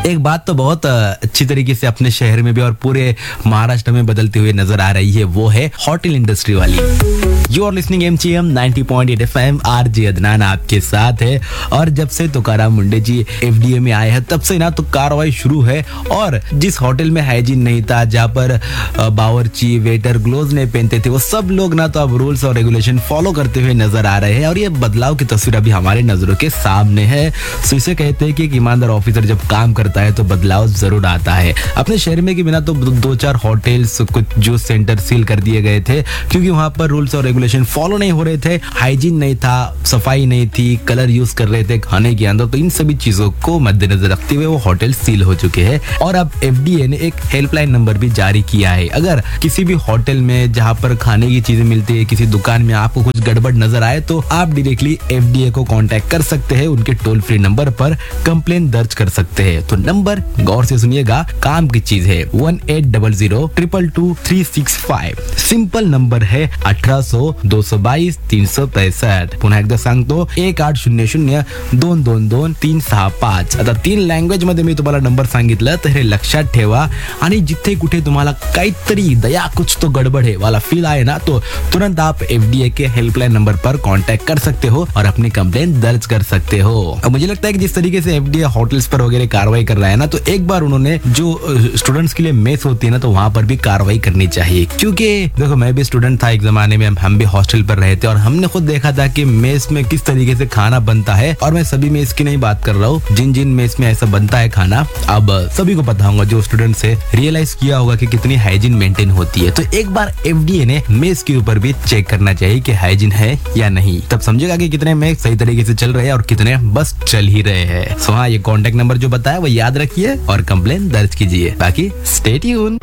एक बात तो बहुत अच्छी तरीके से अपने शहर में भी और पूरे महाराष्ट्र में बदलते हुए नजर आ रही है, वो है होटल इंडस्ट्री वाली। You are listening MGM 90.8 FM, RJ Adnan आपके साथ है। और जब से तुकाराम मुंडे जी FDA में आए हैं तब से ना तो कार्रवाई शुरू है। और जिस होटल में हाइजीन नहीं था, जहाँ पर बावर्ची वेटर ग्लोव्स नहीं पहनते थे, वो सब लोग ना तो अब रूल्स और रेगुलेशन फॉलो करते हुए नजर आ रहे हैं। और ये बदलाव की तस्वीर अभी हमारे नजरों के सामने है। सो इसे कहते हैं कि एक ईमानदार ऑफिसर जब काम करता है तो बदलाव जरूर आता है। अपने शहर में कि बिना तो 2-4 होटल्स, कुछ जूस सेंटर सील कर दिए गए थे क्योंकि वहां पर रूल्स और रेगुलेशन फॉलो नहीं हो रहे थे, हाइजीन नहीं था, सफाई नहीं थी, कलर यूज कर रहे थे खाने के अंदर। तो इन सभी चीजों को मद्देनजर रखते हुए वो होटल सील हो चुके हैं। और अब FDA ने एक हेल्पलाइन नंबर भी जारी किया है। अगर किसी भी होटल में जहां पर खाने की चीजें मिलती है, किसी दुकान में आपको कुछ गड़बड़ नजर आए तो आप डायरेक्टली FDA को कांटेक्ट कर सकते हैं। उनके टोल फ्री नंबर पर कंप्लेन दर्ज कर सकते हैं। तो नंबर गौर से सुनिएगा, काम की चीज है 1800-222-365। सिंपल नंबर है 1800-222-365। पुन्हा एकदा सांगतो 1800-222-365। आता 3 लँग्वेज मध्ये मी तुम्हाला नंबर सांगितलं, तर हे लक्षात ठेवा। आणि जिथे कुठे तुम्हाला काहीतरी दया कुछ तो गड़बड़ है वाला फील आए ना, तो तुरंत आप FDA के हेल्पलाइन नंबर पर कांटेक्ट कर सकते हो और अपनी कंप्लेंट दर्ज कर सकते हो। और मुझे लगता है कि जिस तरीके से FDA होटल्स पर वगैरह कार्रवाई कर रहा है ना, तो एक बार उन्होंने जो स्टूडेंट्स के लिए मेस होती है ना, तो वहां पर भी कार्रवाई करनी चाहिए। क्योंकि देखो, मैं भी स्टूडेंट था एक जमाने में, हम भी हॉस्टल पर रहे थे और हमने खुद देखा था कि मेस में किस तरीके से खाना बनता है। और मैं सभी मेस की नहीं बात कर रहा हूँ, जिन जिन मेस में ऐसा बनता है खाना, अब सभी को पता होगा, जो स्टूडेंट से रियलाइज किया होगा कि कितनी हाइजीन मेंटेन होती है। तो एक बार FDA ने मेस के ऊपर भी चेक करना चाहिए कि हाइजीन है या नहीं। तब समझेगा कि कितने मेस सही तरीके से चल रहे हैं और कितने बस चल ही रहे हैं। सो हाँ, ये कॉन्टेक्ट नंबर जो बताया वो याद रखिए और कंप्लेन दर्ज कीजिए। बाकी स्टे ट्यून।